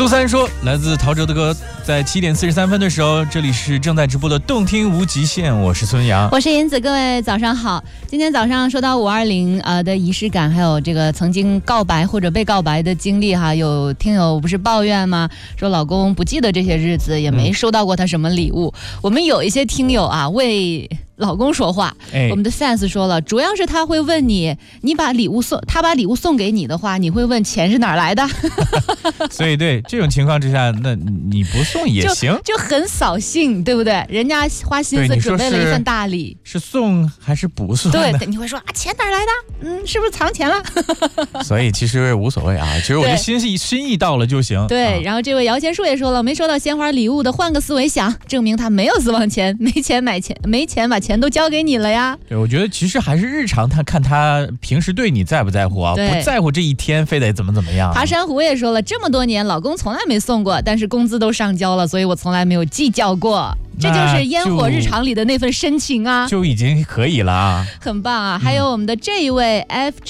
苏三说，来自陶喆的歌，在7点43分的时候，这里是正在直播的动听无极限，我是孙杨， 我是银子，各位早上好。今天早上说到520的仪式感，还有这个曾经告白或者被告白的经历哈，有听友不是抱怨吗？说老公不记得这些日子，也没收到过他什么礼物。我们有一些听友啊为老公说话，我们的 fans 说了，主要是他会问你，他把礼物送给你的话，你会问钱是哪儿来的？ 所以对这种情况之下，那你不送也行， 就很扫兴，对不对？人家花心思准备了一份大礼， 是送还是不送呢？ 对，你会说啊，钱哪儿来的？是不是藏钱了？ 所以其实无所谓啊，其实我的心意到了就行。 对，然后这位摇钱树也说了，没收到鲜花礼物的，换个思维想，证明他没有私房钱，没钱把钱都交给你了呀。 对，我觉得其实还是日常，他看他平时对你在不在乎啊，不在乎这一天非得怎么样。 爬山虎也说了，这么多年老公从来没送过，但是工资都上交了，所以我从来没有计较过。这就是烟火日常里的那份深情啊， 就已经可以了啊， 很棒啊。还有我们的这一位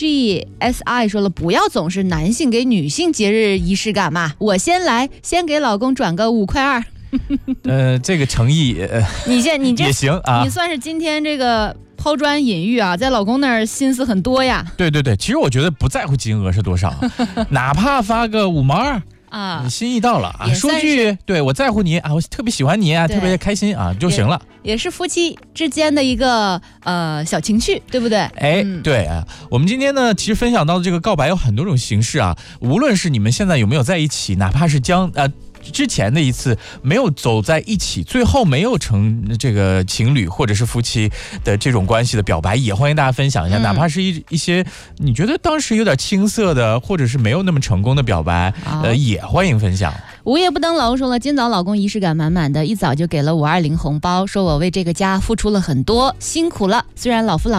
FGSI 说了，不要总是男性给女性节日仪式感嘛，我先来，先给老公转个5.2块。 这个诚意，你这也行啊， 你算是今天这个抛砖引玉啊，在老公那儿心思很多呀。 对，其实我觉得不在乎金额是多少，哪怕发个5毛2。你心意到了啊，说句对我在乎你啊，我特别喜欢你啊，特别开心啊就行了， 也是夫妻之间的一个小情趣，对不对？ 对啊，我们今天呢，其实分享到的这个告白有很多种形式啊，无论是你们现在有没有在一起，哪怕是之前的一次没有走在一起，最后没有成这个情侣或者是夫妻的这种关系的表白，也欢迎大家分享一下，哪怕是一些你觉得当时有点青涩的，或者是没有那么成功的表白，也欢迎分享。 午夜不登楼说了，今早老公仪式感满满的，一早就给了520红包，说我为这个家付出了很多，辛苦了。虽然老夫老